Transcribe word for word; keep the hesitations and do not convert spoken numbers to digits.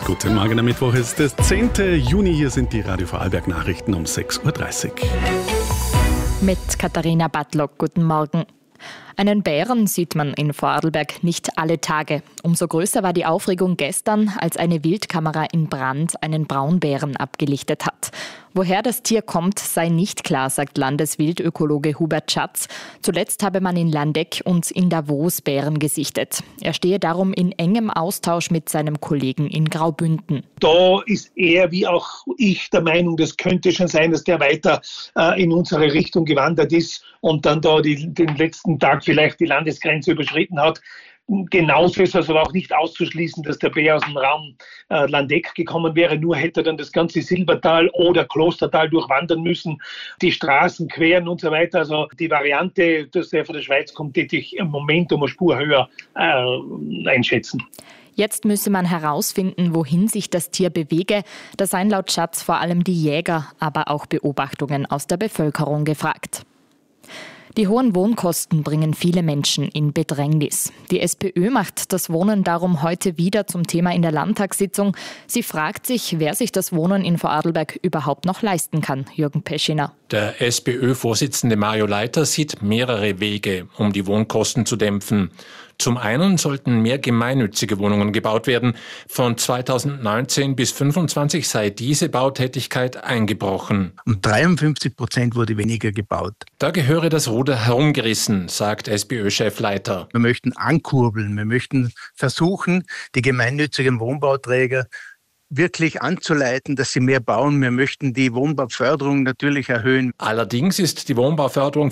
Guten Morgen, am Mittwoch ist der zehnten Juni. Hier sind die Radio Vorarlberg Nachrichten um sechs Uhr dreißig. Mit Katharina Badlock, guten Morgen. Einen Bären sieht man in Vorarlberg nicht alle Tage. Umso größer war die Aufregung gestern, als eine Wildkamera in Brand einen Braunbären abgelichtet hat. Woher das Tier kommt, sei nicht klar, sagt Landeswildökologe Hubert Schatz. Zuletzt habe man in Landeck und in Davos Bären gesichtet. Er stehe darum in engem Austausch mit seinem Kollegen in Graubünden. Da ist er wie auch ich der Meinung, das könnte schon sein, dass der weiter äh, in unsere Richtung gewandert ist und dann da die, den letzten Tag vielleicht die Landesgrenze überschritten hat. Genauso ist es aber auch nicht auszuschließen, dass der Bär aus dem Raum äh, Landeck gekommen wäre. Nur hätte er dann das ganze Silbertal oder Klostertal durchwandern müssen, die Straßen queren und so weiter. Also die Variante, dass er von der Schweiz kommt, hätte ich im Moment um eine Spur höher äh, einschätzen. Jetzt müsse man herausfinden, wohin sich das Tier bewege. Da seien laut Schatz vor allem die Jäger, aber auch Beobachtungen aus der Bevölkerung gefragt. Die hohen Wohnkosten bringen viele Menschen in Bedrängnis. Die SPÖ macht das Wohnen darum heute wieder zum Thema in der Landtagssitzung. Sie fragt sich, wer sich das Wohnen in Vorarlberg überhaupt noch leisten kann. Jürgen Peschiner. Der SPÖ-Vorsitzende Mario Leiter sieht mehrere Wege, um die Wohnkosten zu dämpfen. Zum einen sollten mehr gemeinnützige Wohnungen gebaut werden. Von zweitausendneunzehn bis fünfundzwanzig sei diese Bautätigkeit eingebrochen. Um dreiundfünfzig Prozent wurde weniger gebaut. Da gehöre das Ruder herumgerissen, sagt SPÖ-Chef Leiter. Wir möchten ankurbeln, wir möchten versuchen, die gemeinnützigen Wohnbauträger wirklich anzuleiten, dass sie mehr bauen. Wir möchten die Wohnbauförderung natürlich erhöhen. Allerdings ist die Wohnbauförderung